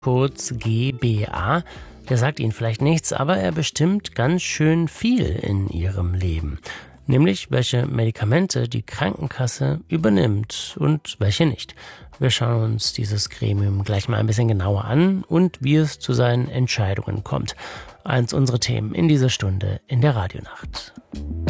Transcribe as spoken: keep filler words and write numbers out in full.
kurz G B A. Der sagt Ihnen vielleicht nichts, aber er bestimmt ganz schön viel in Ihrem Leben. Nämlich, welche Medikamente die Krankenkasse übernimmt und welche nicht. Wir schauen uns dieses Gremium gleich mal ein bisschen genauer an und wie es zu seinen Entscheidungen kommt. Eins unserer Themen in dieser Stunde in der Radionacht.